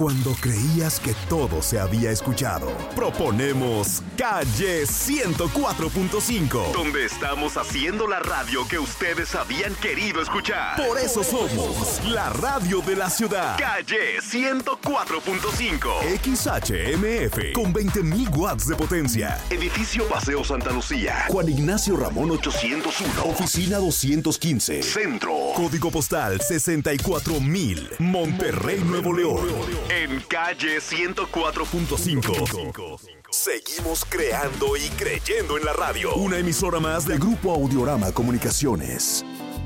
Cuando creías que todo se había escuchado, proponemos Calle 104.5, donde estamos haciendo la radio que ustedes habían querido escuchar. Por eso somos la radio de la ciudad. Calle 104.5, XHMF, con 20,000 watts de potencia. Edificio Paseo Santa Lucía, Juan Ignacio Ramón 801, Oficina 215, Centro. Código postal 64,000, Monterrey, Nuevo León. En Calle 104.5. Seguimos creando y creyendo en la radio. Una emisora más del Grupo Audiorama Comunicaciones.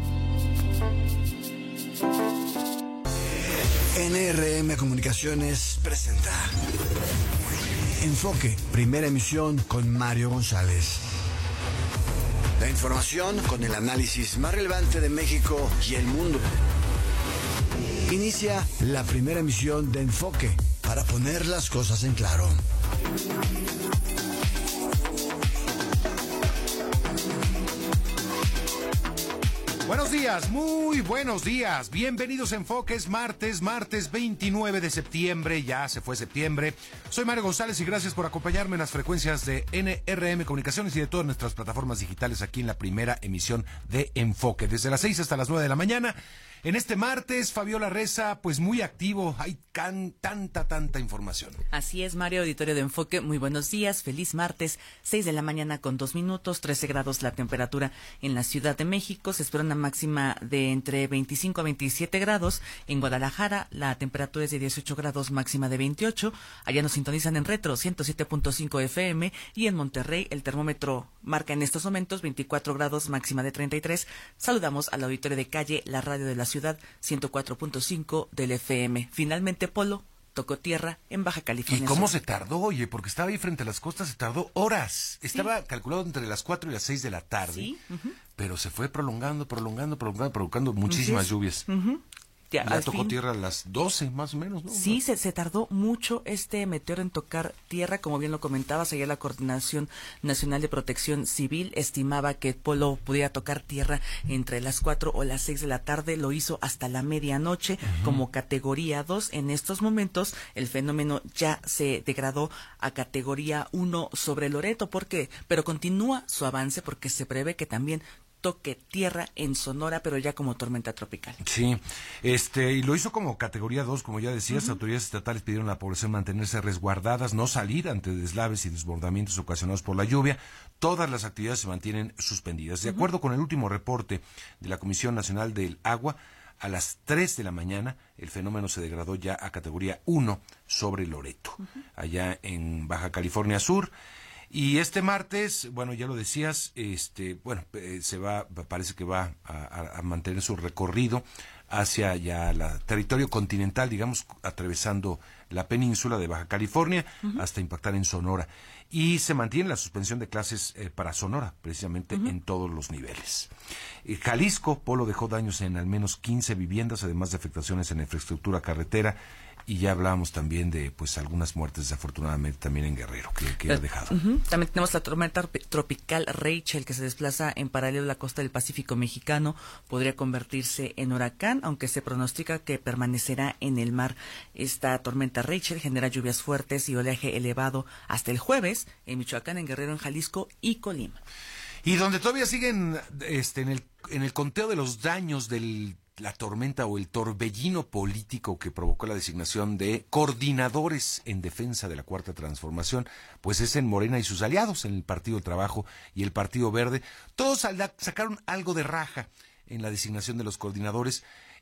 NRM Comunicaciones presenta Enfoque, primera emisión con Mario González. La información con el análisis más relevante de México y el mundo. Inicia la primera emisión de Enfoque para poner las cosas en claro. Buenos días, muy buenos días. Bienvenidos a Enfoques, martes 29 de septiembre. Ya se fue septiembre. Soy Mario González y gracias por acompañarme en las frecuencias de NRM Comunicaciones y de todas nuestras plataformas digitales aquí en la primera emisión de Enfoque. Desde las 6 hasta las 9 de la mañana. En este martes, Fabiola Reza, pues muy activo, hay tanta información. Así es, Mario, auditorio de Enfoque, muy buenos días, feliz martes, 6 de la mañana con 2 minutos, 13 grados la temperatura en la Ciudad de México, se espera una máxima de entre 25 a 27 grados, en Guadalajara la temperatura es de 18 grados, máxima de 28, allá nos sintonizan en Retro 107.5 FM y en Monterrey el termómetro marca en estos momentos 24 grados, máxima de 33, saludamos al auditorio de Calle, la radio de la ciudad 104.5 del FM. Finalmente Polo tocó tierra en Baja California. ¿Y cómo se tardó? Oye, porque estaba ahí frente a las costas, se tardó horas. Sí. Estaba calculado entre las 4 y las 6 de la tarde. Sí. Pero se fue prolongando, provocando muchísimas lluvias. Ya tocó tierra a las 12, más o menos, ¿no? Sí, se tardó mucho este meteoro en tocar tierra, como bien lo comentabas, ayer la Coordinación Nacional de Protección Civil estimaba que Polo pudiera tocar tierra entre las 4 o las 6 de la tarde, lo hizo hasta la medianoche como categoría 2. En estos momentos el fenómeno ya se degradó a categoría 1 sobre Loreto, pero continúa su avance porque se prevé que también toque tierra en Sonora, pero ya como tormenta tropical. Sí, y lo hizo como categoría 2, como ya decías, autoridades estatales pidieron a la población mantenerse resguardadas, no salir ante deslaves y desbordamientos ocasionados por la lluvia. Todas las actividades se mantienen suspendidas. De acuerdo con el último reporte de la Comisión Nacional del Agua, a las 3 de la mañana el fenómeno se degradó ya a categoría 1 sobre Loreto, allá en Baja California Sur. Y este martes, bueno, ya lo decías, parece que va a mantener su recorrido hacia ya el territorio continental, digamos, atravesando la península de Baja California hasta impactar en Sonora. Y se mantiene la suspensión de clases para Sonora, precisamente en todos los niveles. Jalisco, Polo dejó daños en al menos 15 viviendas, además de afectaciones en la infraestructura carretera. Y ya hablábamos también de algunas muertes desafortunadamente también en Guerrero que ha dejado. También tenemos la tormenta tropical Rachel que se desplaza en paralelo a la costa del Pacífico mexicano, podría convertirse en huracán, aunque se pronostica que permanecerá en el mar. Esta tormenta Rachel genera lluvias fuertes y oleaje elevado hasta el jueves en Michoacán, en Guerrero, en Jalisco y Colima. Y donde todavía siguen en el conteo de los daños de la tormenta o el torbellino político que provocó la designación de coordinadores en defensa de la Cuarta Transformación, pues es en Morena y sus aliados, en el Partido del Trabajo y el Partido Verde. Todos sacaron algo de raja en la designación de los coordinadores.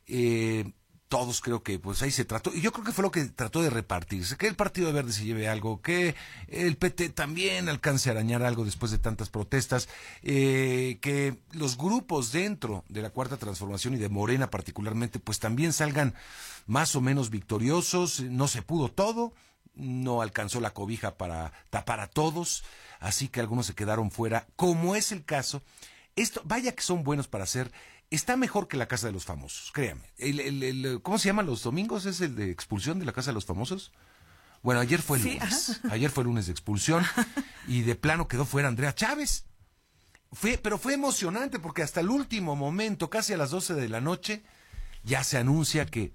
Todos creo que pues ahí se trató, y yo creo que fue lo que trató de repartirse, que el Partido Verde se lleve algo, que el PT también alcance a arañar algo después de tantas protestas, que los grupos dentro de la Cuarta Transformación y de Morena particularmente pues también salgan más o menos victoriosos. No se pudo todo, no alcanzó la cobija para tapar a todos, así que algunos se quedaron fuera, como es el caso. Vaya que son buenos para hacer. Está mejor que la Casa de los Famosos, créame. ¿Cómo se llaman los domingos? ¿Es el de expulsión de la Casa de los Famosos? Bueno, ayer fue el lunes. Ayer fue el lunes de expulsión y de plano quedó fuera Andrea Chávez. Pero fue emocionante porque hasta el último momento, casi a las 12 de la noche, ya se anuncia que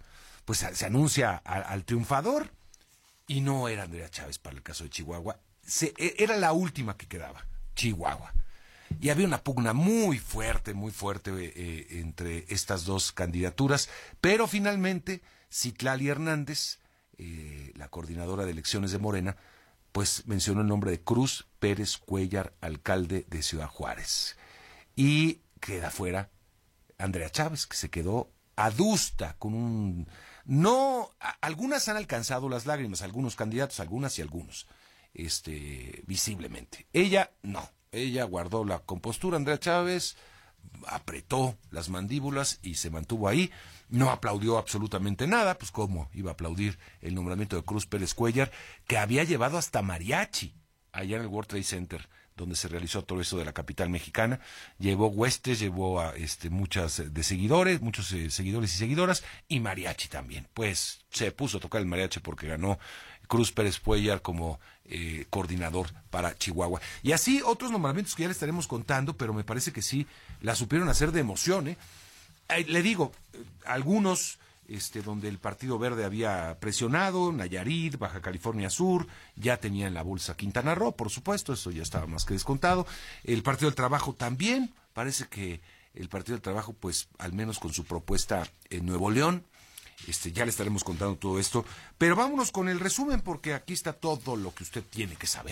pues se anuncia al triunfador, y no era Andrea Chávez para el caso de Chihuahua. Era la última que quedaba, Chihuahua. Y había una pugna muy fuerte entre estas dos candidaturas, pero finalmente Citlali Hernández, la coordinadora de elecciones de Morena, pues mencionó el nombre de Cruz Pérez Cuéllar, alcalde de Ciudad Juárez. Y queda fuera Andrea Chávez, que se quedó adusta con un... No, algunas han alcanzado las lágrimas, algunos candidatos, algunas y algunos, visiblemente. Ella no, ella guardó la compostura. Andrea Chávez apretó las mandíbulas y se mantuvo ahí, no aplaudió absolutamente nada, pues cómo iba a aplaudir el nombramiento de Cruz Pérez Cuéllar, que había llevado hasta mariachi allá en el World Trade Center, donde se realizó todo eso de la capital mexicana. Llevó huestes, llevó a muchos seguidores y seguidoras, y mariachi también. Pues se puso a tocar el mariachi porque ganó Cruz Pérez Cuéllar como coordinador para Chihuahua. Y así otros nombramientos que ya le estaremos contando, pero me parece que sí la supieron hacer de emoción, le digo, algunos... donde el Partido Verde había presionado, Nayarit, Baja California Sur, ya tenía en la bolsa Quintana Roo, por supuesto, eso ya estaba más que descontado. El Partido del Trabajo también, parece que el Partido del Trabajo, pues, al menos con su propuesta en Nuevo León, ya le estaremos contando todo esto. Pero vámonos con el resumen, porque aquí está todo lo que usted tiene que saber.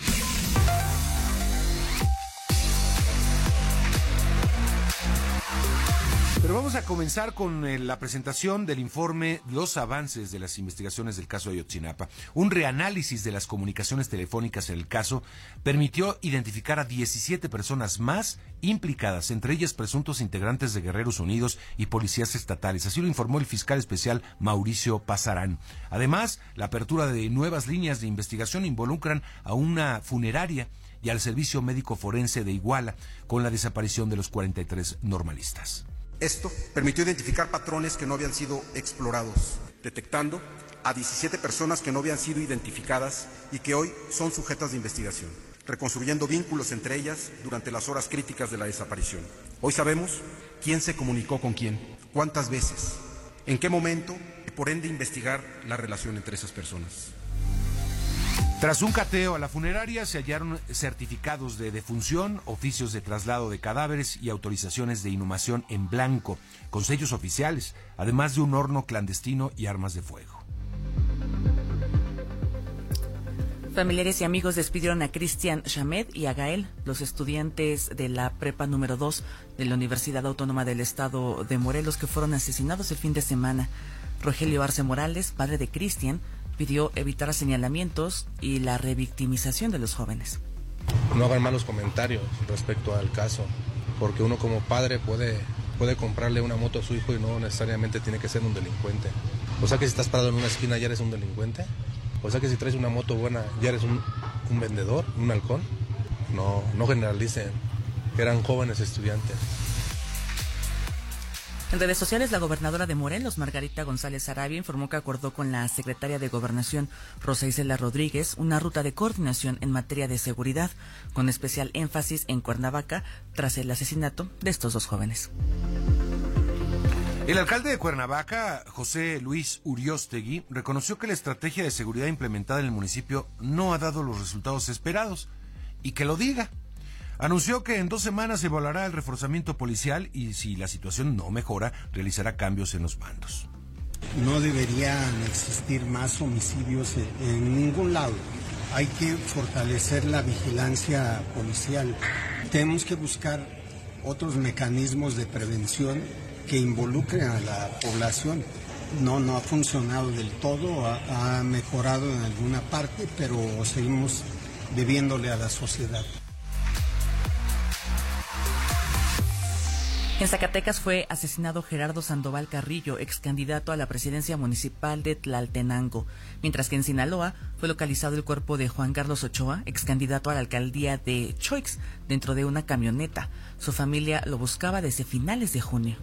Pero vamos a comenzar con la presentación del informe Los avances de las investigaciones del caso de Ayotzinapa. Un reanálisis de las comunicaciones telefónicas en el caso permitió identificar a 17 personas más implicadas, entre ellas presuntos integrantes de Guerreros Unidos y policías estatales. Así lo informó el fiscal especial Mauricio Pasarán. Además, la apertura de nuevas líneas de investigación involucran a una funeraria y al Servicio Médico Forense de Iguala, con la desaparición de los 43 normalistas. Esto permitió identificar patrones que no habían sido explorados, detectando a 17 personas que no habían sido identificadas y que hoy son sujetas de investigación, reconstruyendo vínculos entre ellas durante las horas críticas de la desaparición. Hoy sabemos quién se comunicó con quién, cuántas veces, en qué momento y por ende investigar la relación entre esas personas. Tras un cateo a la funeraria se hallaron certificados de defunción, oficios de traslado de cadáveres y autorizaciones de inhumación en blanco, con sellos oficiales, además de un horno clandestino y armas de fuego. Familiares y amigos despidieron a Cristian Chamed y a Gael, los estudiantes de la prepa número 2 de la Universidad Autónoma del Estado de Morelos, que fueron asesinados el fin de semana. Rogelio Arce Morales, padre de Cristian, pidió evitar señalamientos y la revictimización de los jóvenes. No hagan malos comentarios respecto al caso, porque uno como padre puede comprarle una moto a su hijo y no necesariamente tiene que ser un delincuente. O sea que si estás parado en una esquina ya eres un delincuente. O sea que si traes una moto buena ya eres un vendedor, un halcón. No generalicen, eran jóvenes estudiantes. En redes sociales, la gobernadora de Morelos, Margarita González Arabia, informó que acordó con la secretaria de Gobernación, Rosa Isela Rodríguez, una ruta de coordinación en materia de seguridad, con especial énfasis en Cuernavaca, tras el asesinato de estos dos jóvenes. El alcalde de Cuernavaca, José Luis Uriostegui, reconoció que la estrategia de seguridad implementada en el municipio no ha dado los resultados esperados, y que lo diga. Anunció que en 2 semanas evaluará el reforzamiento policial y, si la situación no mejora, realizará cambios en los mandos. No deberían existir más homicidios en ningún lado. Hay que fortalecer la vigilancia policial. Tenemos que buscar otros mecanismos de prevención que involucren a la población. No ha funcionado del todo, ha mejorado en alguna parte, pero seguimos debiéndole a la sociedad. En Zacatecas fue asesinado Gerardo Sandoval Carrillo, ex candidato a la presidencia municipal de Tlaltenango, mientras que en Sinaloa fue localizado el cuerpo de Juan Carlos Ochoa, ex candidato a la alcaldía de Choix, dentro de una camioneta. Su familia lo buscaba desde finales de junio.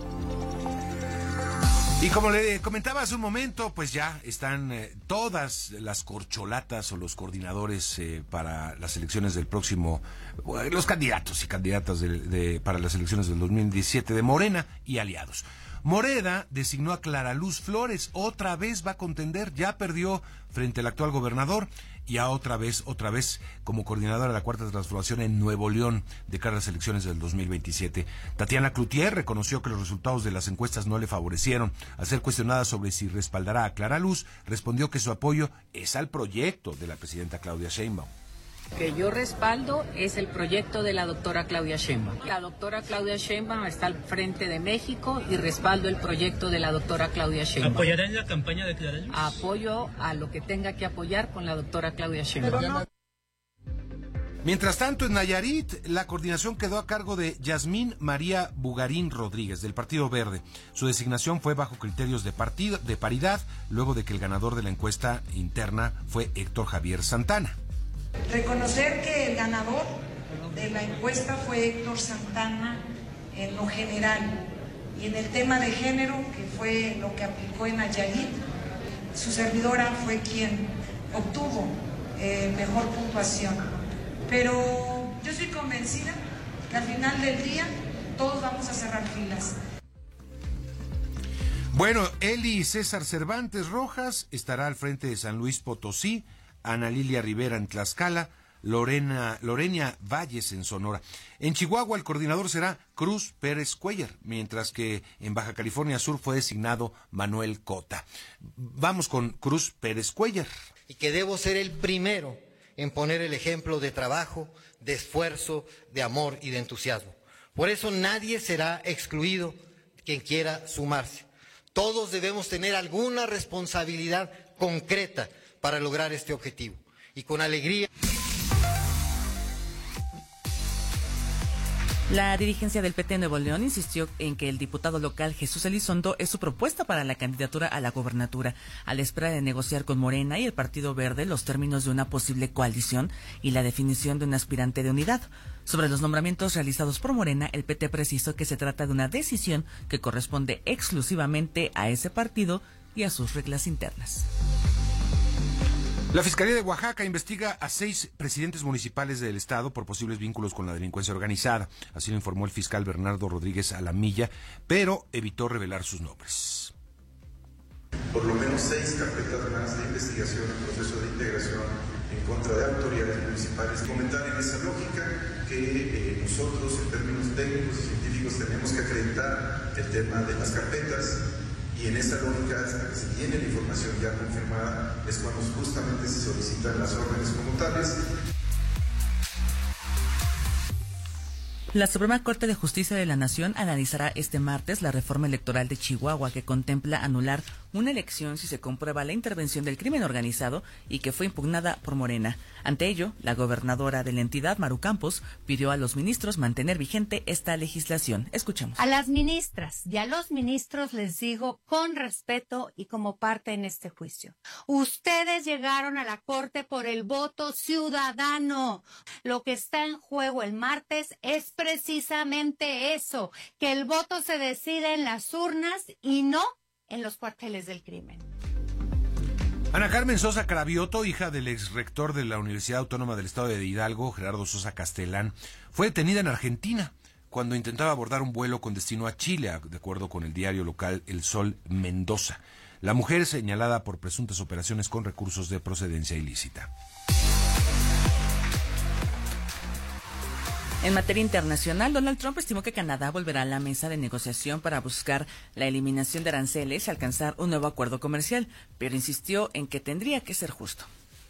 Y como le comentaba hace un momento, pues ya están todas las corcholatas o los coordinadores para las elecciones del próximo, los candidatos y candidatas para las elecciones del 2017 de Morena y aliados. Morena designó a Clara Luz Flores, otra vez va a contender, ya perdió frente al actual gobernador y a otra vez como coordinadora de la Cuarta Transformación en Nuevo León de cara a las elecciones del 2027. Tatiana Cloutier reconoció que los resultados de las encuestas no le favorecieron. Al ser cuestionada sobre si respaldará a Clara Luz, respondió que su apoyo es al proyecto de la presidenta Claudia Sheinbaum. Que yo respaldo es el proyecto de la doctora Claudia Sheinbaum. La doctora Claudia Sheinbaum está al frente de México y respaldo el proyecto de la doctora Claudia Sheinbaum. ¿Apoyará en la campaña de Clara Luz? Apoyo a lo que tenga que apoyar con la doctora Claudia Sheinbaum. Mientras tanto, en Nayarit, la coordinación quedó a cargo de Yasmín María Bugarín Rodríguez, del Partido Verde. Su designación fue bajo criterios de paridad, luego de que el ganador de la encuesta interna fue Héctor Javier Santana. Reconocer que el ganador de la encuesta fue Héctor Santana en lo general y en el tema de género, que fue lo que aplicó en Nayarit, su servidora fue quien obtuvo mejor puntuación. Pero yo estoy convencida que al final del día todos vamos a cerrar filas. Bueno, Eli César Cervantes Rojas estará al frente de San Luis Potosí, Ana Lilia Rivera en Tlaxcala, Lorena Valles en Sonora. En Chihuahua el coordinador será Cruz Pérez Cuellar, mientras que en Baja California Sur fue designado Manuel Cota. Vamos con Cruz Pérez Cuellar. Y que debo ser el primero en poner el ejemplo de trabajo, de esfuerzo, de amor y de entusiasmo. Por eso nadie será excluido quien quiera sumarse. Todos debemos tener alguna responsabilidad concreta para lograr este objetivo. Y con alegría. La dirigencia del PT Nuevo León insistió en que el diputado local Jesús Elizondo es su propuesta para la candidatura a la gobernatura, a la espera de negociar con Morena y el Partido Verde los términos de una posible coalición y la definición de un aspirante de unidad. Sobre los nombramientos realizados por Morena, el PT precisó que se trata de una decisión que corresponde exclusivamente a ese partido y a sus reglas internas. La Fiscalía de Oaxaca investiga a 6 presidentes municipales del estado por posibles vínculos con la delincuencia organizada. Así lo informó el fiscal Bernardo Rodríguez Alamilla, pero evitó revelar sus nombres. Por lo menos 6 carpetas más de investigación en proceso de integración en contra de autoridades municipales. Comentar en esa lógica que nosotros en términos técnicos y científicos tenemos que acreditar el tema de las carpetas. Y en esa lógica, hasta que se tiene la información ya confirmada, es cuando justamente se solicitan las órdenes como tales. La Suprema Corte de Justicia de la Nación analizará este martes la reforma electoral de Chihuahua que contempla anular una elección si se comprueba la intervención del crimen organizado y que fue impugnada por Morena. Ante ello, la gobernadora de la entidad, Maru Campos, pidió a los ministros mantener vigente esta legislación. Escuchamos. A las ministras y a los ministros les digo con respeto y como parte en este juicio. Ustedes llegaron a la Corte por el voto ciudadano. Lo que está en juego el martes es precisamente eso, que el voto se decide en las urnas y no en los cuarteles del crimen. Ana Carmen Sosa Cravioto, hija del exrector de la Universidad Autónoma del Estado de Hidalgo, Gerardo Sosa Castellán, fue detenida en Argentina cuando intentaba abordar un vuelo con destino a Chile, de acuerdo con el diario local El Sol Mendoza. La mujer es señalada por presuntas operaciones con recursos de procedencia ilícita. En materia internacional, Donald Trump estimó que Canadá volverá a la mesa de negociación para buscar la eliminación de aranceles y alcanzar un nuevo acuerdo comercial, pero insistió en que tendría que ser justo.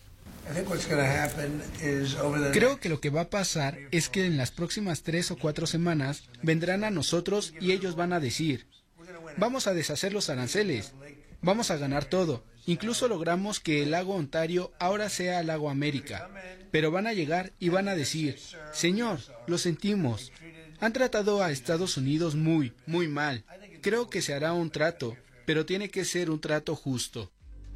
Creo que lo que va a pasar es que en las próximas 3 o 4 semanas vendrán a nosotros y ellos van a decir, vamos a deshacer los aranceles, vamos a ganar todo. Incluso logramos que el lago Ontario ahora sea el lago América. Pero van a llegar y van a decir, señor, lo sentimos. Han tratado a Estados Unidos muy, muy mal. Creo que se hará un trato, pero tiene que ser un trato justo.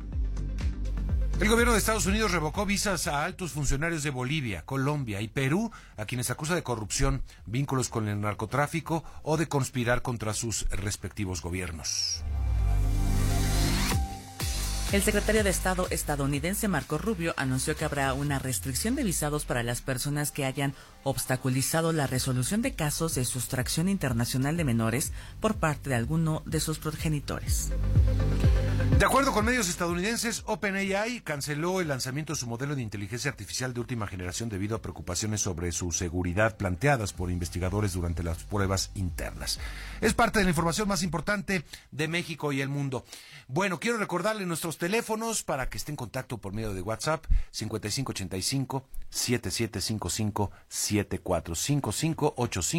El gobierno de Estados Unidos revocó visas a altos funcionarios de Bolivia, Colombia y Perú, a quienes acusa de corrupción, vínculos con el narcotráfico o de conspirar contra sus respectivos gobiernos. El secretario de Estado estadounidense Marco Rubio anunció que habrá una restricción de visados para las personas que hayan obstaculizado la resolución de casos de sustracción internacional de menores por parte de alguno de sus progenitores. De acuerdo con medios estadounidenses, OpenAI canceló el lanzamiento de su modelo de inteligencia artificial de última generación debido a preocupaciones sobre su seguridad planteadas por investigadores durante las pruebas internas. Es parte de la información más importante de México y el mundo. Bueno, quiero recordarle nuestros teléfonos para que esté en contacto por medio de WhatsApp: 5585-7755-74,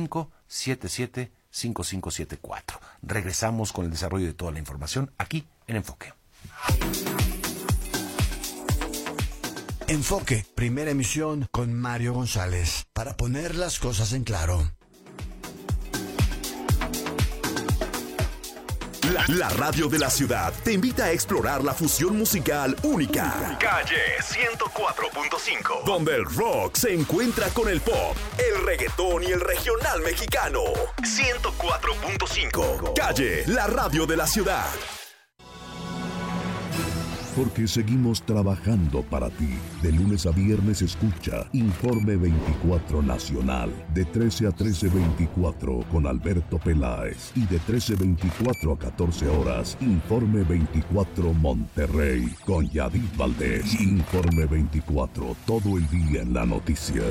5585-775574. Regresamos con el desarrollo de toda la información aquí en Enfoque. Enfoque, primera emisión con Mario González, para poner las cosas en claro. La radio de la ciudad te invita a explorar la fusión musical única. Calle 104.5, donde el rock se encuentra con el pop, el reggaetón y el regional mexicano. 104.5, Calle, la radio de la ciudad. Porque seguimos trabajando para ti. De lunes a viernes escucha Informe 24 Nacional, de 13 a 13:24 con Alberto Peláez, y de 13:24 a 14 horas, Informe 24 Monterrey con Yadid Valdés. Informe 24, todo el día en la noticia.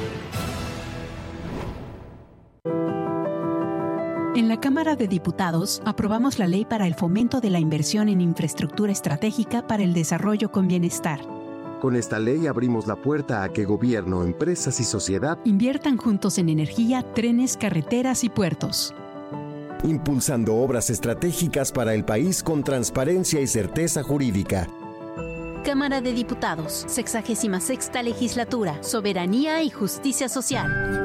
En la Cámara de Diputados aprobamos la Ley para el Fomento de la Inversión en Infraestructura Estratégica para el Desarrollo con Bienestar. Con esta ley abrimos la puerta a que gobierno, empresas y sociedad inviertan juntos en energía, trenes, carreteras y puertos, impulsando obras estratégicas para el país con transparencia y certeza jurídica. Cámara de Diputados, 66ª Legislatura, Soberanía y Justicia Social.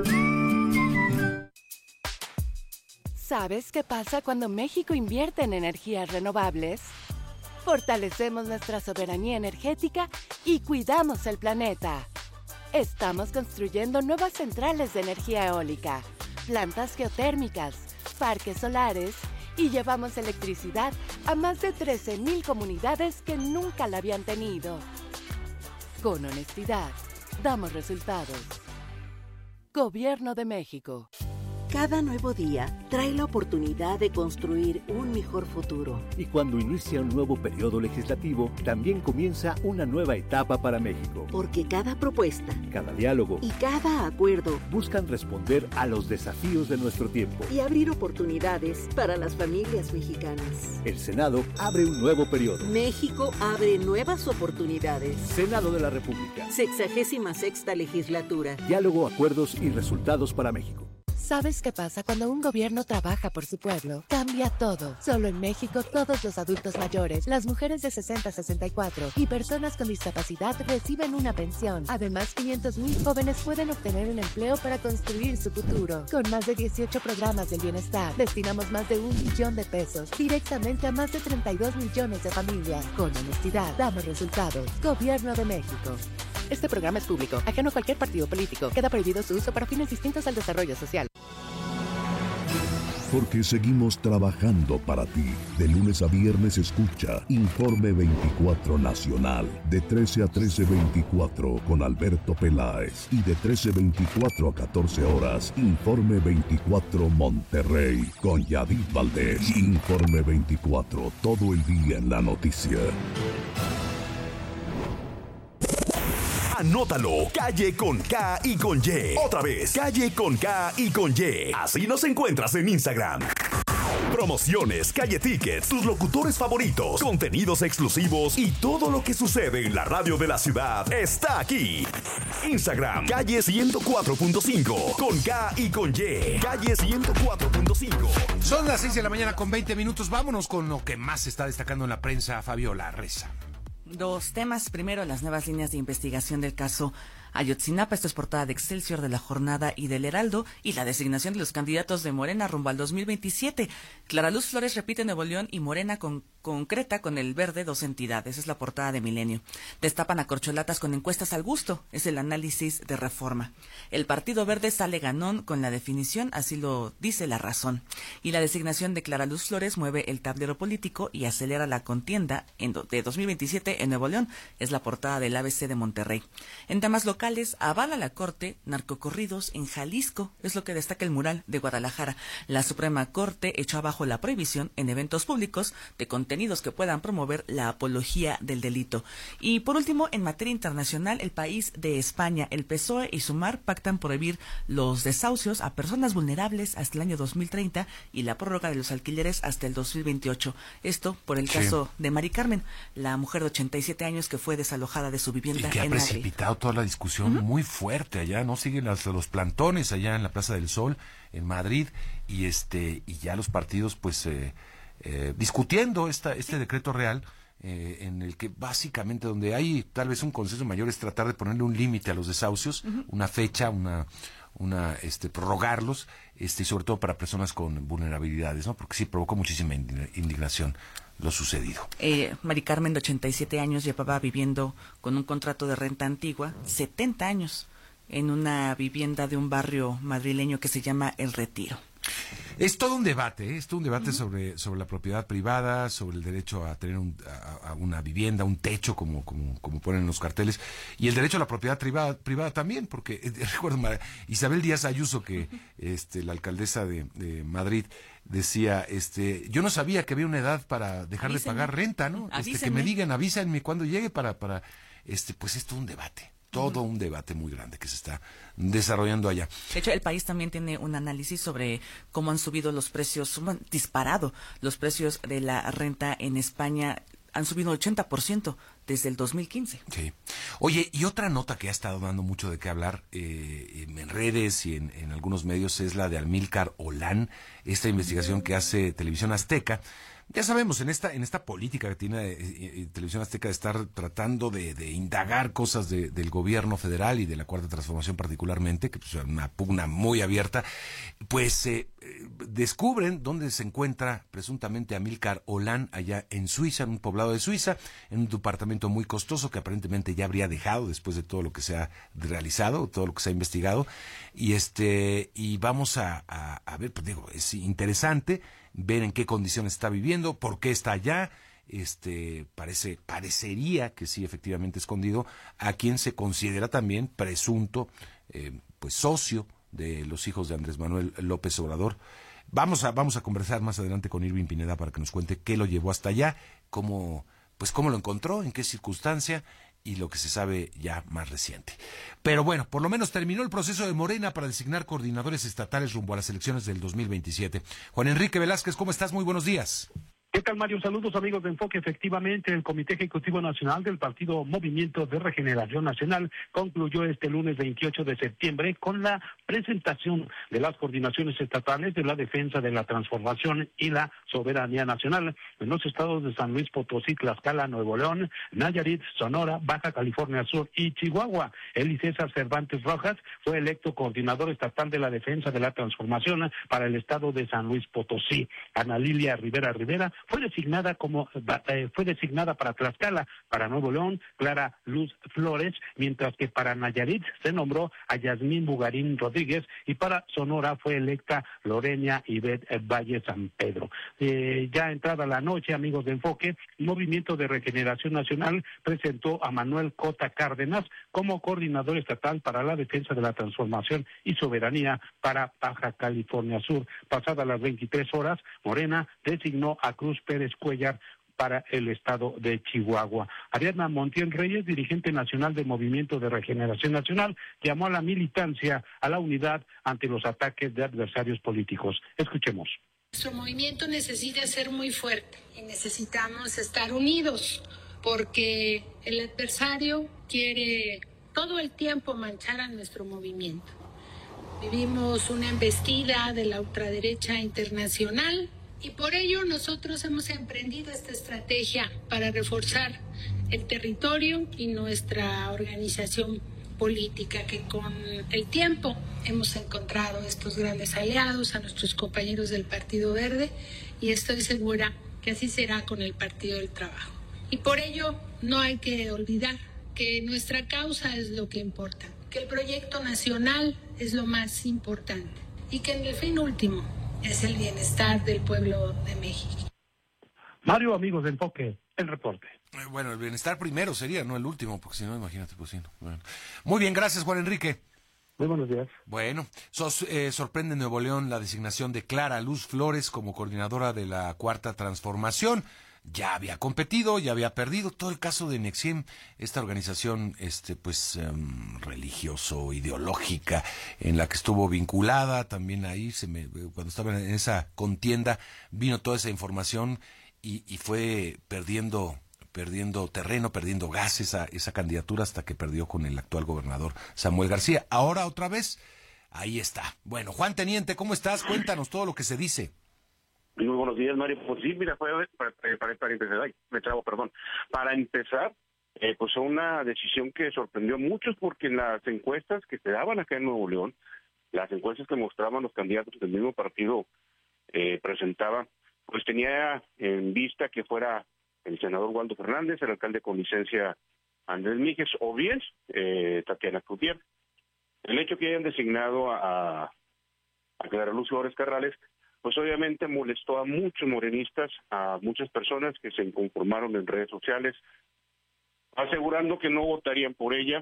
¿Sabes qué pasa cuando México invierte en energías renovables? Fortalecemos nuestra soberanía energética y cuidamos el planeta. Estamos construyendo nuevas centrales de energía eólica, plantas geotérmicas, parques solares y llevamos electricidad a más de 13,000 comunidades que nunca la habían tenido. Con honestidad, damos resultados. Gobierno de México. Cada nuevo día trae la oportunidad de construir un mejor futuro. Y cuando inicia un nuevo periodo legislativo, también comienza una nueva etapa para México. Porque cada propuesta, cada diálogo y cada acuerdo buscan responder a los desafíos de nuestro tiempo y abrir oportunidades para las familias mexicanas. El Senado abre un nuevo periodo. México abre nuevas oportunidades. Senado de la República. 66ª Legislatura. Diálogo, acuerdos y resultados para México. ¿Sabes qué pasa cuando un gobierno trabaja por su pueblo? Cambia todo. Solo en México, todos los adultos mayores, las mujeres de 60 a 64 y personas con discapacidad reciben una pensión. Además, 500,000 jóvenes pueden obtener un empleo para construir su futuro. Con más de 18 programas del bienestar, destinamos más de 1 billón de pesos directamente a más de 32 millones de familias. Con honestidad, damos resultados. Gobierno de México. Este programa es público, ajeno a cualquier partido político. Queda prohibido su uso para fines distintos al desarrollo social. Porque seguimos trabajando para ti. De lunes a viernes escucha Informe 24 Nacional, de 13 a 13:24 con Alberto Peláez, y de 13:24 a 14 horas, Informe 24 Monterrey con Yadid Valdés. Informe 24, todo el día en la noticia. Anótalo, Calle con K y con Y. Otra vez, Calle con K y con Y. Así nos encuentras en Instagram. Promociones, Calle Tickets, tus locutores favoritos, contenidos exclusivos y todo lo que sucede en la radio de la ciudad está aquí. Instagram, Calle 104.5, con K y con Y. Calle 104.5. Son las 6 de la mañana con 20 minutos. Vámonos con lo que más se está destacando en la prensa. Fabiola Reza. Dos temas. Primero, las nuevas líneas de investigación del caso Ayotzinapa. Esto es portada de Excelsior, de La Jornada y del Heraldo. Y la designación de los candidatos de Morena rumbo al 2027. Clara Luz Flores repite Nuevo León y Morena concreta con el Verde 2 entidades. Es la portada de Milenio. Destapan a corcholatas con encuestas al gusto. Es el análisis de Reforma. El Partido Verde sale ganón con la definición, así lo dice La Razón. Y la designación de Clara Luz Flores mueve el tablero político y acelera la contienda de 2027 en Nuevo León. Es la portada del ABC de Monterrey. En temas locales, avala la Corte narcocorridos en Jalisco. Es lo que destaca el mural de Guadalajara. La Suprema Corte echó abajo la prohibición en eventos públicos de contenidos que puedan promover la apología del delito. Y por último, en materia internacional, el país de España, el PSOE y Sumar pactan prohibir los desahucios a personas vulnerables hasta el año 2030 y la prórroga de los alquileres hasta el 2028. Esto por el caso de Mari Carmen, la mujer de 87 años que fue desalojada de su vivienda y que ha precipitado toda la discusión muy fuerte allá, ¿no? Siguen los plantones allá en la Plaza del Sol, en Madrid, y ya los partidos pues discutiendo este decreto real, en el que básicamente donde hay tal vez un consenso mayor es tratar de ponerle un límite a los desahucios, una fecha, prorrogarlos, y sobre todo para personas con vulnerabilidades, ¿no? Porque sí provocó muchísima indignación lo sucedido. Mari Carmen, de 87 años, llevaba viviendo con un contrato de renta antigua 70 años en una vivienda de un barrio madrileño que se llama El Retiro. Es todo un debate, sobre la propiedad privada, sobre el derecho a tener a una vivienda, un techo, como ponen en los carteles, y el derecho a la propiedad privada también, porque recuerdo Isabel Díaz Ayuso, que la alcaldesa de Madrid, decía, yo no sabía que había una edad para dejar de pagar renta, ¿no? Que me digan, avísenme cuando llegue para pues es todo un debate. Todo un debate muy grande que se está desarrollando allá. De hecho, el país también tiene un análisis sobre cómo han subido los precios, han disparado los precios de la renta en España. Han subido 80% desde el 2015. Sí. Oye, y otra nota que ha estado dando mucho de qué hablar en redes y en algunos medios es la de Amílcar Olán, esta investigación que hace Televisión Azteca. Ya sabemos, en esta política que tiene Televisión Azteca de estar tratando de indagar cosas del gobierno federal y de la Cuarta Transformación particularmente, que es una pugna muy abierta, pues descubren dónde se encuentra presuntamente Amílcar Olán, allá en Suiza, en un poblado de Suiza, en un departamento muy costoso que aparentemente ya habría dejado después de todo lo que se ha realizado, todo lo que se ha investigado, y vamos a ver, pues digo, es interesante ver en qué condiciones está viviendo, por qué está allá. Parecería que sí, efectivamente escondido, a quien se considera también presunto pues socio de los hijos de Andrés Manuel López Obrador. Vamos a conversar más adelante con Irving Pineda para que nos cuente qué lo llevó hasta allá, cómo lo encontró, en qué circunstancia y lo que se sabe ya más reciente. Pero bueno, por lo menos terminó el proceso de Morena para designar coordinadores estatales rumbo a las elecciones del 2027. Juan Enrique Velázquez, ¿cómo estás? Muy buenos días. ¿Qué tal, Mario? Saludos, amigos de Enfoque. Efectivamente, el Comité Ejecutivo Nacional del Partido Movimiento de Regeneración Nacional concluyó este lunes 28 de septiembre con la presentación de las coordinaciones estatales de la defensa de la transformación y la soberanía nacional en los estados de San Luis Potosí, Tlaxcala, Nuevo León, Nayarit, Sonora, Baja California Sur y Chihuahua. Eli César Cervantes Rojas fue electo coordinador estatal de la defensa de la transformación para el estado de San Luis Potosí. Ana Lilia Rivera fue designada para Tlaxcala. Para Nuevo León, Clara Luz Flores, mientras que para Nayarit se nombró a Yasmín Bugarín Rodríguez y para Sonora fue electa Lorena Ivette Valle San Pedro. Ya entrada la noche, amigos de Enfoque, Movimiento de Regeneración Nacional presentó a Manuel Cota Cárdenas como coordinador estatal para la defensa de la transformación y soberanía para Baja California Sur. Pasadas las 23 horas, Morena designó a Cruz Pérez Cuellar para el estado de Chihuahua. Ariadna Montiel Reyes, dirigente nacional del Movimiento de Regeneración Nacional, llamó a la militancia a la unidad ante los ataques de adversarios políticos. Escuchemos. Nuestro movimiento necesita ser muy fuerte y necesitamos estar unidos porque el adversario quiere todo el tiempo manchar a nuestro movimiento. Vivimos una embestida de la ultraderecha internacional y por ello nosotros hemos emprendido esta estrategia para reforzar el territorio y nuestra organización política, que con el tiempo hemos encontrado estos grandes aliados, a nuestros compañeros del Partido Verde, y estoy segura que así será con el Partido del Trabajo. Y por ello no hay que olvidar que nuestra causa es lo que importa, que el proyecto nacional es lo más importante y que en el fin último es el bienestar del pueblo de México. Mario, amigos de Enfoque, el reporte. Bueno, el bienestar primero sería, no el último, porque si no, imagínate, pues sí. No. Bueno. Muy bien, gracias, Juan Enrique. Muy buenos días. Bueno, sorprende en Nuevo León la designación de Clara Luz Flores como coordinadora de la Cuarta Transformación. Ya había competido, ya había perdido. Todo el caso de Nexiem, esta organización religioso, ideológica, en la que estuvo vinculada, también ahí, cuando estaba en esa contienda, vino toda esa información y fue perdiendo terreno, perdiendo gas esa candidatura hasta que perdió con el actual gobernador Samuel García. Ahora otra vez, ahí está. Bueno, Juan Teniente, ¿cómo estás? Cuéntanos todo lo que se dice. Muy buenos días, Mario. Pues sí, mira, para empezar, pues fue una decisión que sorprendió a muchos, porque en las encuestas que se daban acá en Nuevo León, las encuestas que mostraban los candidatos que el mismo partido presentaba, pues tenía en vista que fuera el senador Waldo Fernández, el alcalde con licencia Andrés Míguez, o bien Tatiana Cloutier. El hecho que hayan designado a Clara Luz Flores Carrales, pues obviamente molestó a muchos morenistas, a muchas personas que se inconformaron en redes sociales, asegurando que no votarían por ella,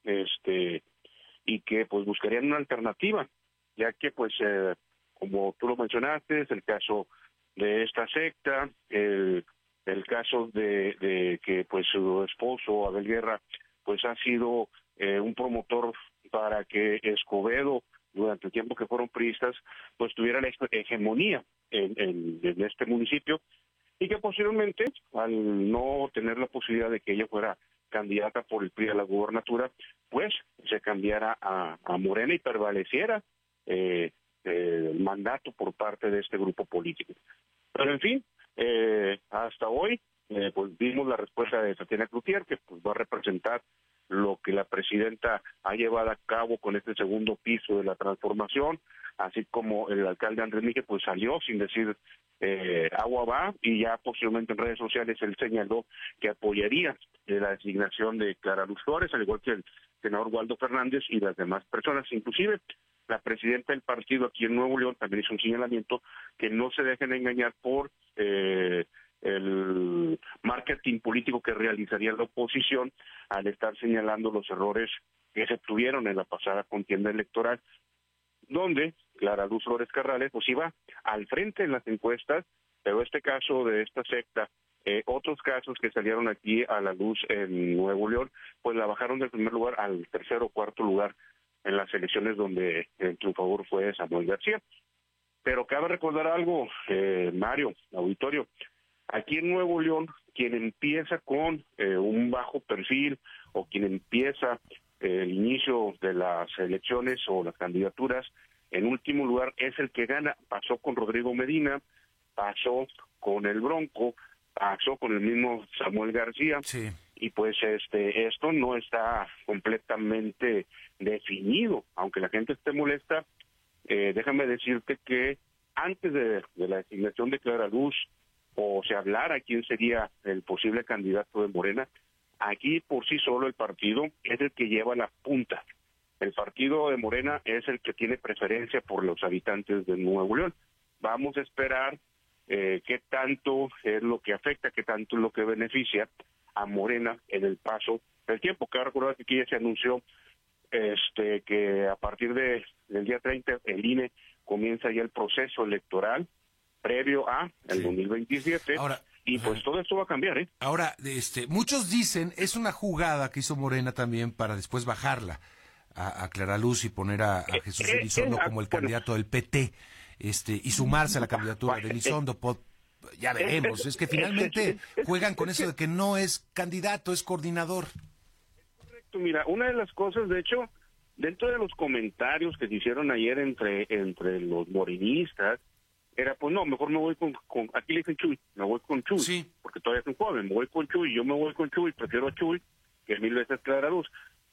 y que pues buscarían una alternativa, ya que pues como tú lo mencionaste, es el caso de esta secta, el caso de que pues su esposo Abel Guerra pues ha sido un promotor para que Escobedo, durante el tiempo que fueron priistas, pues tuviera la hegemonía en este municipio, y que posiblemente, al no tener la posibilidad de que ella fuera candidata por el PRI a la gubernatura, pues se cambiara a Morena y prevaleciera el mandato por parte de este grupo político. Pero en fin, hasta hoy pues vimos la respuesta de Tatiana Cloutier, que pues va a representar lo que la presidenta ha llevado a cabo con este segundo piso de la transformación, así como el alcalde Andrés Míguez pues salió sin decir agua va, y ya posiblemente en redes sociales él señaló que apoyaría la designación de Clara Luz Flores, al igual que el senador Waldo Fernández y las demás personas. Inclusive la presidenta del partido aquí en Nuevo León también hizo un señalamiento que no se dejen engañar por el marketing político que realizaría la oposición al estar señalando los errores que se tuvieron en la pasada contienda electoral, donde Clara Luz Flores Carrales pues iba al frente en las encuestas, pero este caso de esta secta, otros casos que salieron aquí a la luz en Nuevo León, pues la bajaron del primer lugar al tercer o cuarto lugar en las elecciones donde el triunfador fue Samuel García. Pero cabe recordar algo, Mario, auditorio, aquí en Nuevo León, quien empieza con un bajo perfil, o quien empieza el inicio de las elecciones o las candidaturas, en último lugar es el que gana. Pasó con Rodrigo Medina, pasó con el Bronco, pasó con el mismo Samuel García, sí. Y pues esto no está completamente definido, aunque la gente esté molesta. Déjame decirte que antes de la designación de Clara Luz, o se hablara quién sería el posible candidato de Morena, aquí por sí solo el partido es el que lleva la punta. El partido de Morena es el que tiene preferencia por los habitantes de Nuevo León. Vamos a esperar qué tanto es lo que afecta, qué tanto es lo que beneficia a Morena en el paso del tiempo. Cabe recordar que aquí ya se anunció que a partir del día 30 el INE comienza ya el proceso electoral previo a el 2027. Ahora, y pues todo esto va a cambiar, Ahora, muchos dicen, es una jugada que hizo Morena también para después bajarla a Clara Luz y poner a Jesús Elizondo como el candidato del PT, y sumarse a la candidatura de Elizondo. Ya veremos, es que finalmente juegan con eso de que no es candidato, es coordinador. Correcto, mira, una de las cosas, de hecho, dentro de los comentarios que se hicieron ayer entre los morenistas, era pues no, mejor me voy con aquí le dicen Chuy, me voy con Chuy, sí, porque todavía es un joven, me voy con Chuy, yo me voy con Chuy, prefiero a Chuy que 1000 veces Clara Luz.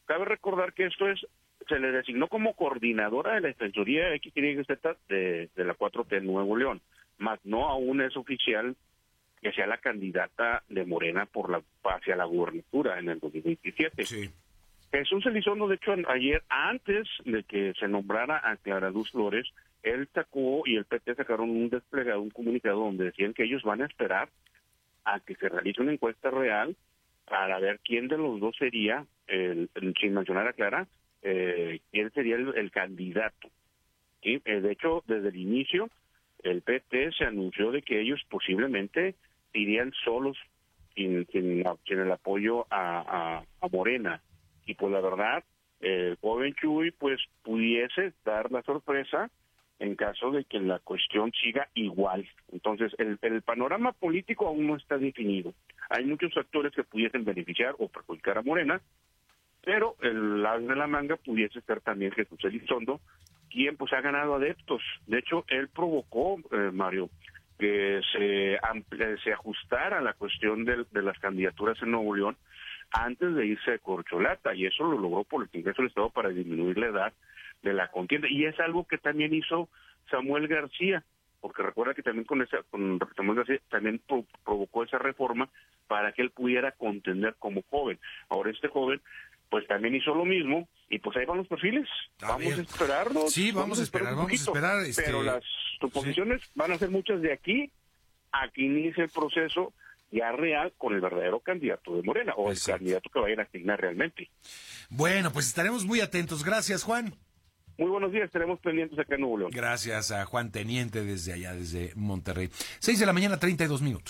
cabe recordar que se le designó como coordinadora de la Defensoría XYZ de la 4T en Nuevo León, más no aún es oficial que sea la candidata de Morena hacia la gubernatura en el 2027. Sí. Jesús Elizondo, de hecho, ayer, antes de que se nombrara a Clara Luz Flores, él sacó y el PT sacaron un desplegado, un comunicado donde decían que ellos van a esperar a que se realice una encuesta real para ver quién de los dos sería, sin mencionar a Clara, quién sería el candidato. ¿Sí? De hecho, desde el inicio, el PT se anunció de que ellos posiblemente irían solos sin el apoyo a Morena. Y pues la verdad, el joven Chuy pues pudiese dar la sorpresa en caso de que la cuestión siga igual. Entonces, el panorama político aún no está definido. Hay muchos actores que pudiesen beneficiar o perjudicar a Morena, pero el as de la manga pudiese ser también Jesús Elizondo, quien pues ha ganado adeptos. De hecho, él provocó, Mario, que se ajustara la cuestión de las candidaturas en Nuevo León antes de irse de corcholata, y eso lo logró por el Congreso del Estado para disminuir la edad de la contienda, y es algo que también hizo Samuel García, porque recuerda que también con Samuel García también provocó esa reforma para que él pudiera contender como joven. Ahora este joven pues también hizo lo mismo, y pues ahí van los perfiles. Vamos a esperarlos. Sí, vamos a esperar. Pero las suposiciones van a ser muchas de aquí a que inicie el proceso ya real con el verdadero candidato de Morena, o el candidato que vayan a asignar realmente. Bueno, pues estaremos muy atentos. Gracias, Juan. Muy buenos días, estaremos pendientes acá en Nuevo León. Gracias a Juan Teniente desde allá, desde Monterrey. 6:32 a.m.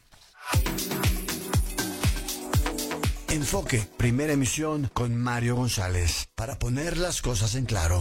Enfoque, primera emisión con Mario González, para poner las cosas en claro.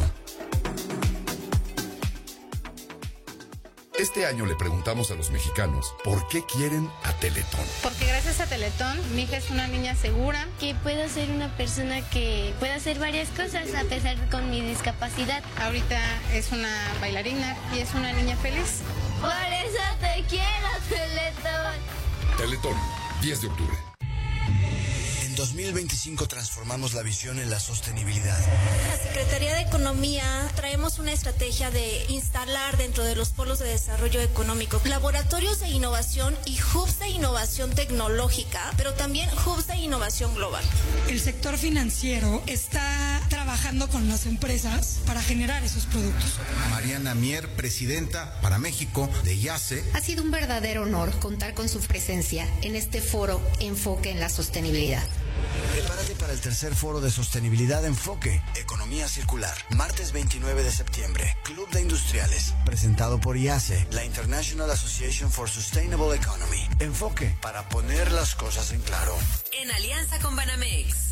Este año le preguntamos a los mexicanos por qué quieren a Teletón. Porque gracias a Teletón, mi hija es una niña segura. Que puedo ser una persona que pueda hacer varias cosas a pesar con mi discapacidad. Ahorita es una bailarina y es una niña feliz. Por eso te quiero, Teletón. Teletón, 10 de octubre. En 2025 transformamos la visión en la sostenibilidad. La Secretaría de Economía traemos una estrategia de instalar dentro de los polos de desarrollo económico laboratorios de innovación y hubs de innovación tecnológica, pero también hubs de innovación global. El sector financiero está trabajando con las empresas para generar esos productos. Mariana Mier, presidenta para México de IACE. Ha sido un verdadero honor contar con su presencia en este foro Enfoque en la Sostenibilidad. Prepárate para el tercer foro de sostenibilidad Enfoque, Economía Circular, martes 29 de septiembre, Club de Industriales, presentado por IACE, la International Association for Sustainable Economy. Enfoque, para poner las cosas en claro. En alianza con Banamex.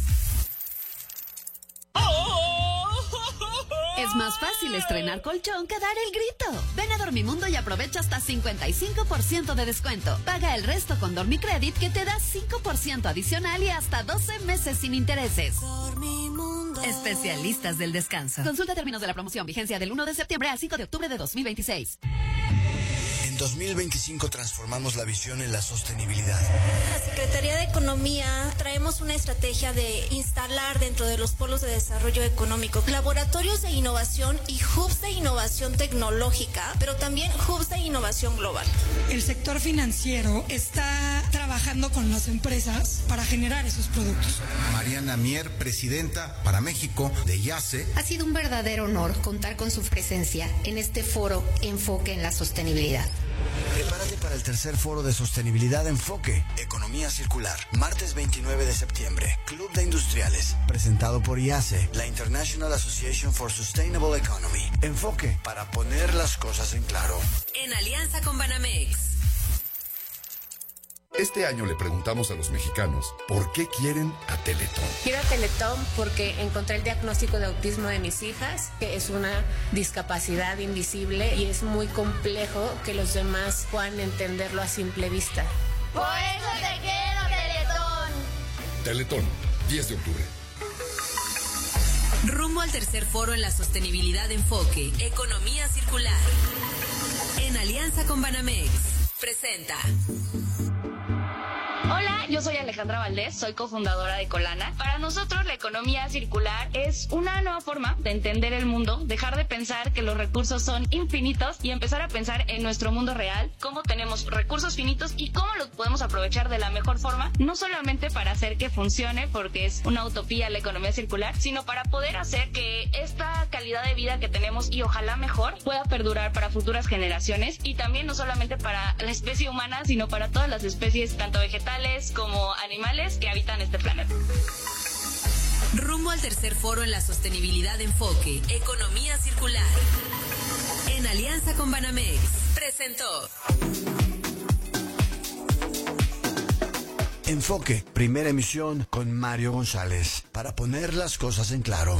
Es más fácil estrenar colchón que dar el grito. Ven a Dormimundo y aprovecha hasta 55% de descuento. Paga el resto con Dormicredit, que te da 5% adicional y hasta 12 meses sin intereses. Dormimundo. Especialistas del descanso. Consulta términos de la promoción. Vigencia del 1 de septiembre al 5 de octubre de 2026. En 2025 transformamos la visión en la sostenibilidad. La Secretaría de Economía traemos una estrategia de instalar dentro de los polos de desarrollo económico laboratorios de innovación y hubs de innovación tecnológica, pero también hubs de innovación global. El sector financiero está trabajando con las empresas para generar esos productos. Mariana Mier, presidenta para México de IACE. Ha sido un verdadero honor contar con su presencia en este foro Enfoque en la Sostenibilidad. Prepárate para el tercer foro de sostenibilidad Enfoque, Economía Circular, martes 29 de septiembre, Club de Industriales, presentado por IACE, la International Association for Sustainable Economy. Enfoque, para poner las cosas en claro. En alianza con Banamex. Este año le preguntamos a los mexicanos por qué quieren a Teletón. Quiero a Teletón porque encontré el diagnóstico de autismo de mis hijas, que es una discapacidad invisible y es muy complejo que los demás puedan entenderlo a simple vista. Por eso te quiero, Teletón. Teletón, 10 de octubre. Rumbo al tercer foro en la sostenibilidad Enfoque, Economía Circular. En alianza con Banamex. Presenta. Hola, yo soy Alejandra Valdés, soy cofundadora de Colana. Para nosotros la economía circular es una nueva forma de entender el mundo, dejar de pensar que los recursos son infinitos y empezar a pensar en nuestro mundo real, cómo tenemos recursos finitos y cómo los podemos aprovechar de la mejor forma, no solamente para hacer que funcione, porque es una utopía la economía circular, sino para poder hacer que esta calidad de vida que tenemos y ojalá mejor pueda perdurar para futuras generaciones y también no solamente para la especie humana, sino para todas las especies, tanto vegetales como animales que habitan este planeta. Rumbo al tercer foro en la sostenibilidad de Enfoque, Economía Circular. En alianza con Banamex, presentó. Enfoque, primera emisión con Mario González, para poner las cosas en claro.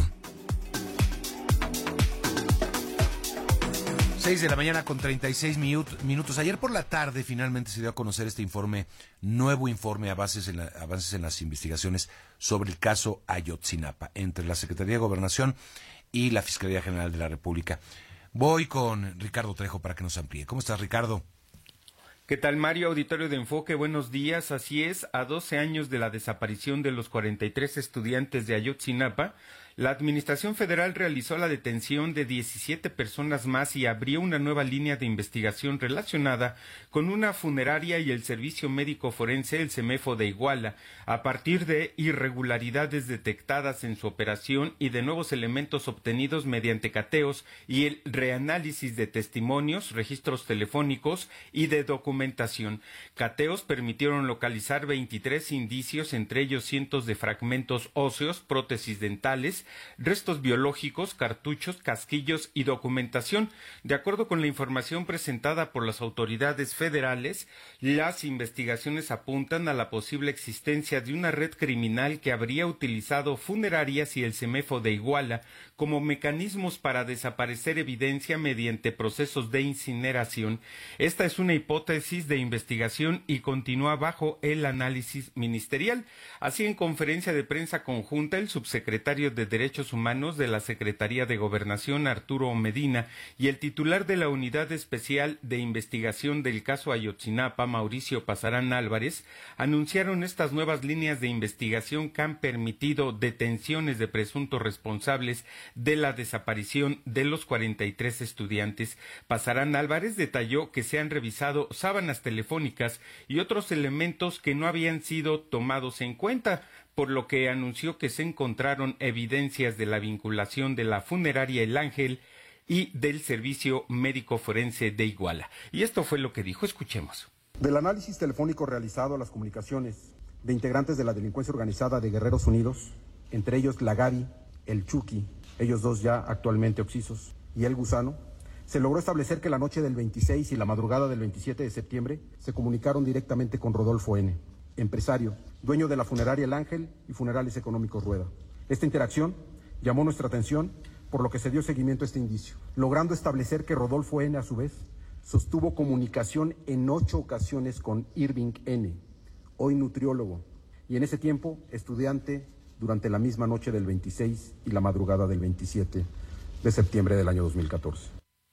6 de la mañana con 36 minutos. Ayer por la tarde finalmente se dio a conocer este nuevo informe, avances en las investigaciones sobre el caso Ayotzinapa, entre la Secretaría de Gobernación y la Fiscalía General de la República. Voy con Ricardo Trejo para que nos amplíe. ¿Cómo estás, Ricardo? ¿Qué tal, Mario? Auditorio de Enfoque, buenos días. Así es, a 12 años de la desaparición de los 43 estudiantes de Ayotzinapa, la Administración Federal realizó la detención de 17 personas más y abrió una nueva línea de investigación relacionada con una funeraria y el Servicio Médico Forense, el CEMEFO de Iguala, a partir de irregularidades detectadas en su operación y de nuevos elementos obtenidos mediante cateos y el reanálisis de testimonios, registros telefónicos y de documentación. Cateos permitieron localizar 23 indicios, entre ellos cientos de fragmentos óseos, prótesis dentales, restos biológicos, cartuchos, casquillos y documentación. De acuerdo con la información presentada por las autoridades federales, las investigaciones apuntan a la posible existencia de una red criminal que habría utilizado funerarias y el CEMEFO de Iguala como mecanismos para desaparecer evidencia mediante procesos de incineración. Esta es una hipótesis de investigación y continúa bajo el análisis ministerial. Así, en conferencia de prensa conjunta, el subsecretario de Derechos Humanos de la Secretaría de Gobernación, Arturo Medina, y el titular de la Unidad Especial de Investigación del caso Ayotzinapa, Mauricio Pasarán Álvarez, anunciaron estas nuevas líneas de investigación que han permitido detenciones de presuntos responsables de la desaparición de los 43 estudiantes. Pasarán Álvarez detalló que se han revisado sábanas telefónicas y otros elementos que no habían sido tomados en cuenta, por lo que anunció que se encontraron evidencias de la vinculación de la funeraria El Ángel y del Servicio Médico Forense de Iguala. Y esto fue lo que dijo, escuchemos. Del análisis telefónico realizado a las comunicaciones de integrantes de la delincuencia organizada de Guerreros Unidos, entre ellos la Gaby, el Chucky, ellos dos ya actualmente occisos, y el Gusano, se logró establecer que la noche del 26 y la madrugada del 27 de septiembre se comunicaron directamente con Rodolfo N., empresario, dueño de la funeraria El Ángel y Funerales Económicos Rueda. Esta interacción llamó nuestra atención, por lo que se dio seguimiento a este indicio, logrando establecer que Rodolfo N., a su vez, sostuvo comunicación en 8 ocasiones con Irving N., hoy nutriólogo, y en ese tiempo estudiante durante la misma noche del 26 y la madrugada del 27 de septiembre del año 2014.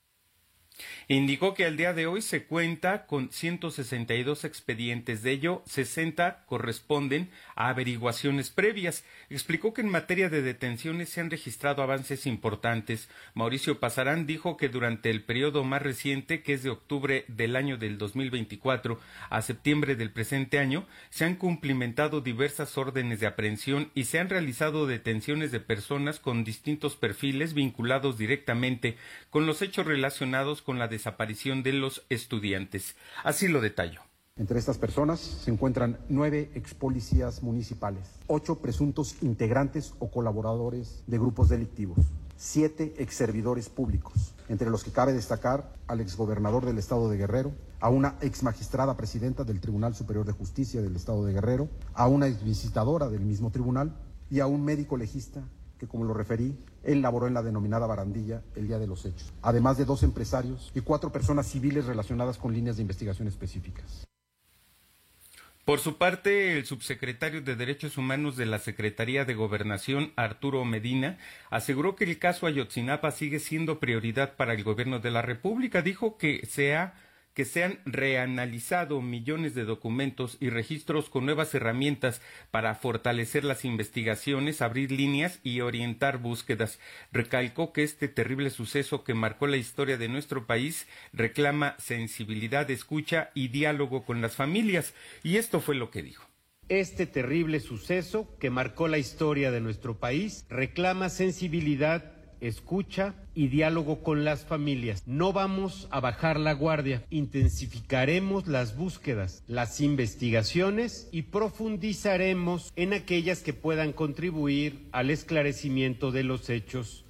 Indicó que al día de hoy se cuenta con 162 expedientes, de ello 60 corresponden a averiguaciones previas. Explicó que en materia de detenciones se han registrado avances importantes. Mauricio Pasarán dijo que durante el periodo más reciente, que es de octubre del año del 2024 a septiembre del presente año, se han cumplimentado diversas órdenes de aprehensión y se han realizado detenciones de personas con distintos perfiles vinculados directamente con los hechos relacionados con la desaparición de los estudiantes. Así lo detalló. Entre estas personas se encuentran 9 expolicías municipales, 8 presuntos integrantes o colaboradores de grupos delictivos, 7 exservidores públicos, entre los que cabe destacar al exgobernador del estado de Guerrero, a una exmagistrada presidenta del Tribunal Superior de Justicia del estado de Guerrero, a una exvisitadora del mismo tribunal y a un médico legista que, como lo referí, él laboró en la denominada barandilla el día de los hechos, además de 2 empresarios y 4 personas civiles relacionadas con líneas de investigación específicas. Por su parte, el subsecretario de Derechos Humanos de la Secretaría de Gobernación, Arturo Medina, aseguró que el caso Ayotzinapa sigue siendo prioridad para el gobierno de la República. Dijo que se ha que se han reanalizado millones de documentos y registros con nuevas herramientas para fortalecer las investigaciones, abrir líneas y orientar búsquedas. Recalcó que este terrible suceso que marcó la historia de nuestro país reclama sensibilidad, escucha y diálogo con las familias. Y esto fue lo que dijo. Este terrible suceso que marcó la historia de nuestro país reclama sensibilidad, escucha y diálogo con las familias. No vamos a bajar la guardia. Intensificaremos las búsquedas, las investigaciones y profundizaremos en aquellas que puedan contribuir al esclarecimiento de los hechos.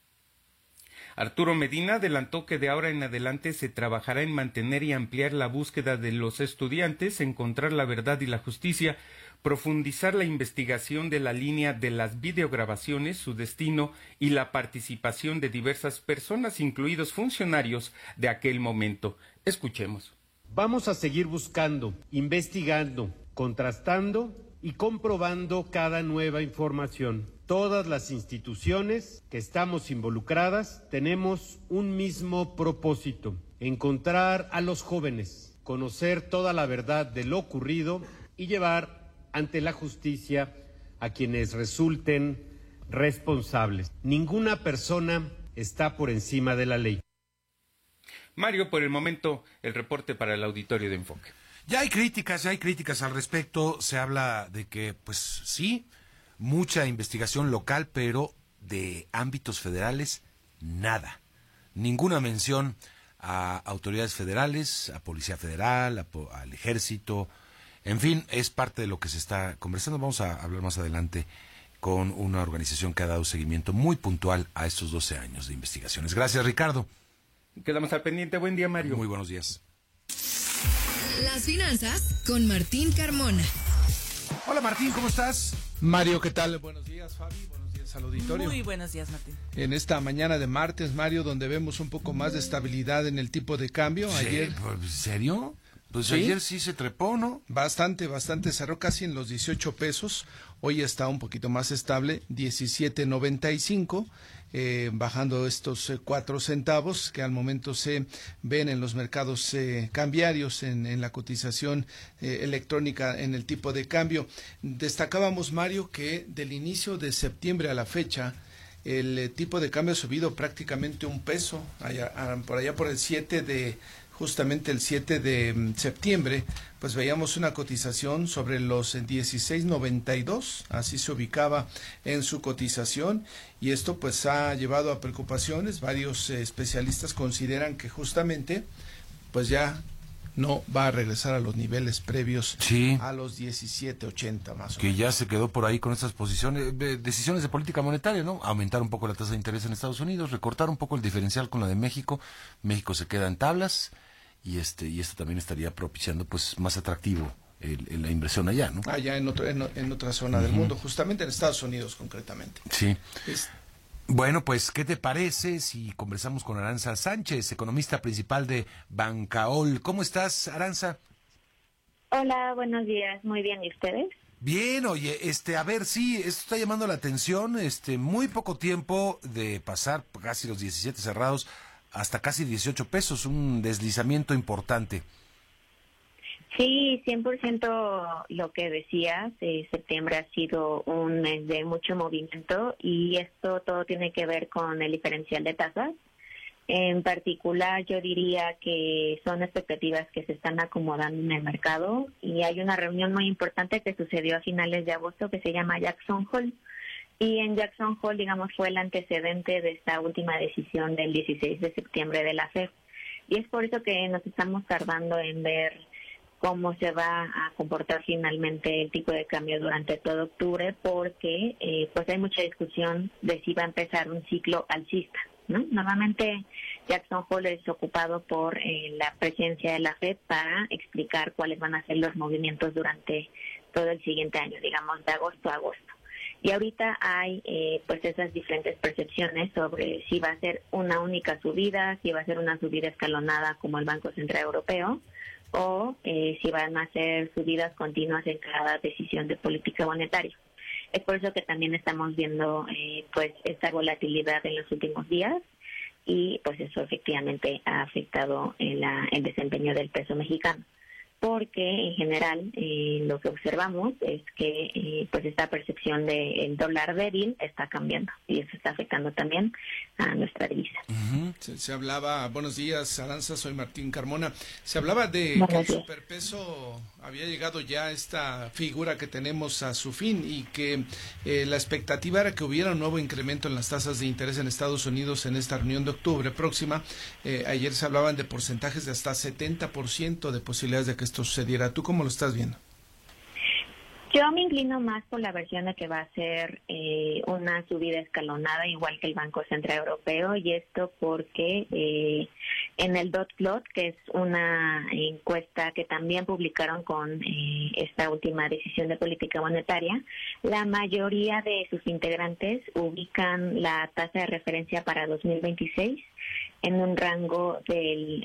Arturo Medina adelantó que de ahora en adelante se trabajará en mantener y ampliar la búsqueda de los estudiantes, encontrar la verdad y la justicia, profundizar la investigación de la línea de las videograbaciones, su destino y la participación de diversas personas, incluidos funcionarios de aquel momento. Escuchemos. Vamos a seguir buscando, investigando, contrastando y comprobando cada nueva información. Todas las instituciones que estamos involucradas tenemos un mismo propósito: encontrar a los jóvenes, conocer toda la verdad de lo ocurrido y llevar ante la justicia a quienes resulten responsables. Ninguna persona está por encima de la ley. Mario, por el momento, el reporte para el auditorio de Enfoque. Ya hay críticas al respecto. Se habla de que, pues sí, mucha investigación local, pero de ámbitos federales, nada. Ninguna mención a autoridades federales, a Policía Federal, al Ejército. En fin, es parte de lo que se está conversando. Vamos a hablar más adelante con una organización que ha dado seguimiento muy puntual a estos 12 años de investigaciones. Gracias, Ricardo. Quedamos al pendiente. Buen día, Mario. Muy buenos días. Las finanzas con Martín Carmona. Hola, Martín, ¿cómo estás? Mario, ¿qué tal? Buenos días, Fabi. Buenos días al auditorio. Muy buenos días, Martín. En esta mañana de martes, Mario, donde vemos un poco más de estabilidad en el tipo de cambio. Ayer, ¿en serio? Pues ¿sí? Ayer sí se trepó, ¿no? Bastante, cerró casi en los 18 pesos, hoy está un poquito más estable, 17.95, bajando estos 4 centavos que al momento se ven en los mercados cambiarios, en la cotización electrónica en el tipo de cambio. Destacábamos, Mario, que del inicio de septiembre a la fecha, el tipo de cambio ha subido prácticamente un peso, por allá por el 7 de... Justamente el 7 de septiembre, pues veíamos una cotización sobre los 16.92, así se ubicaba en su cotización, y esto pues ha llevado a preocupaciones. Varios especialistas consideran que justamente pues ya no va a regresar a los niveles previos, sí, a los 17.80 más o menos. Que ya se quedó por ahí con estas posiciones, decisiones de política monetaria, ¿no? Aumentar un poco la tasa de interés en Estados Unidos, recortar un poco el diferencial con la de México. México se queda en tablas. Y esto también estaría propiciando pues más atractivo la inversión allá, ¿no? Allá en otra zona del mundo, justamente en Estados Unidos concretamente. Sí. Bueno, pues, ¿qué te parece si conversamos con Aranza Sánchez, economista principal de Bancaol? ¿Cómo estás, Aranza? Hola, buenos días. Muy bien, ¿y ustedes? Bien, oye, a ver, sí, esto está llamando la atención, muy poco tiempo de pasar casi los 17 cerrados hasta casi 18 pesos, un deslizamiento importante. Sí, 100% lo que decías. Septiembre ha sido un mes de mucho movimiento y esto todo tiene que ver con el diferencial de tasas. En particular, yo diría que son expectativas que se están acomodando en el mercado y hay una reunión muy importante que sucedió a finales de agosto que se llama Jackson Hole. Y en Jackson Hole, digamos, fue el antecedente de esta última decisión del 16 de septiembre de la FED. Y es por eso que nos estamos tardando en ver cómo se va a comportar finalmente el tipo de cambio durante todo octubre, porque pues hay mucha discusión de si va a empezar un ciclo alcista, ¿no? Normalmente Jackson Hole es ocupado por la presencia de la FED para explicar cuáles van a ser los movimientos durante todo el siguiente año, digamos, de agosto a agosto. Y ahorita hay pues esas diferentes percepciones sobre si va a ser una única subida, si va a ser una subida escalonada como el Banco Central Europeo, o si van a ser subidas continuas en cada decisión de política monetaria. Es por eso que también estamos viendo pues esta volatilidad en los últimos días. y pues eso efectivamente ha afectado el desempeño del peso mexicano, porque en general lo que observamos es que pues esta percepción del dólar débil está cambiando y eso está afectando también a nuestra divisa. Se hablaba, buenos días Aranza, soy Martín Carmona, se hablaba de que el superpeso había llegado ya a esta figura que tenemos a su fin y que la expectativa era que hubiera un nuevo incremento en las tasas de interés en Estados Unidos en esta reunión de octubre próxima. Ayer se hablaban de porcentajes de hasta 70% de posibilidades de que esto sucediera. ¿Tú cómo lo estás viendo? Yo me inclino más por la versión de que va a ser una subida escalonada, igual que el Banco Central Europeo, y esto porque en el dot plot, que es una encuesta que también publicaron con esta última decisión de política monetaria, la mayoría de sus integrantes ubican la tasa de referencia para 2026 en un rango del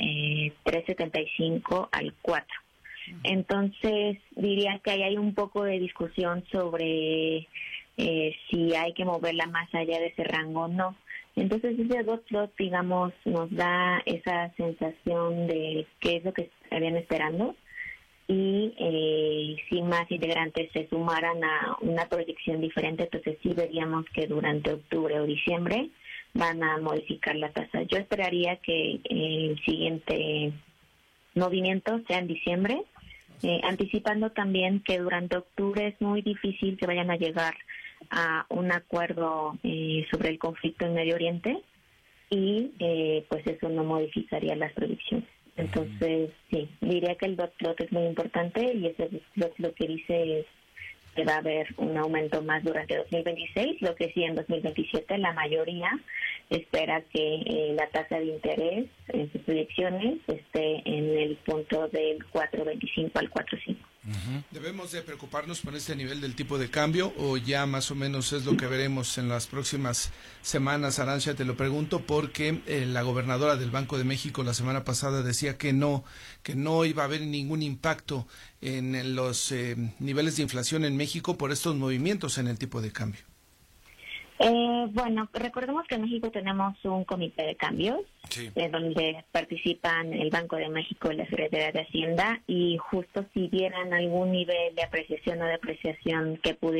3.75 al 4. Entonces, diría que ahí hay un poco de discusión sobre si hay que moverla más allá de ese rango o no. Entonces, ese dot plot, digamos, nos da esa sensación de qué es lo que estarían esperando y si más integrantes se sumaran a una proyección diferente, entonces sí veríamos que durante octubre o diciembre van a modificar la tasa. Yo esperaría que el siguiente movimiento sea en diciembre, anticipando también que durante octubre es muy difícil que vayan a llegar a un acuerdo sobre el conflicto en Medio Oriente y pues eso no modificaría las predicciones. Entonces, sí, diría que el dot plot es muy importante y ese dot plot lo que dice es que va a haber un aumento más durante 2026, lo que sí en 2027 la mayoría espera que la tasa de interés en sus proyecciones esté en el punto del 4.25 al 4.5. ¿Debemos de preocuparnos por este nivel del tipo de cambio o ya más o menos es lo que veremos en las próximas semanas? Arantxa, te lo pregunto porque la gobernadora del Banco de México la semana pasada decía que no iba a haber ningún impacto en los niveles de inflación en México por estos movimientos en el tipo de cambio. Bueno, recordemos que en México tenemos un comité de cambios, donde participan el Banco de México y la Secretaría de Hacienda, y justo si vieran algún nivel de apreciación o depreciación que pudiera